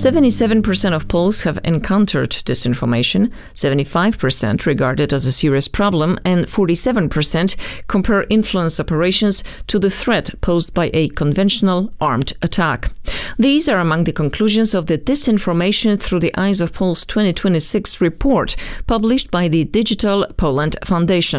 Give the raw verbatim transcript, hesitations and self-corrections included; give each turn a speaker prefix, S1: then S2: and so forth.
S1: seventy-seven percent of Poles have encountered disinformation, seventy-five percent regard it as a serious problem, and forty-seven percent compare influence operations to the threat posed by a conventional armed attack. These are among the conclusions of the Disinformation Through the Eyes of Poles twenty twenty-six report, published by the Digital Poland Foundation.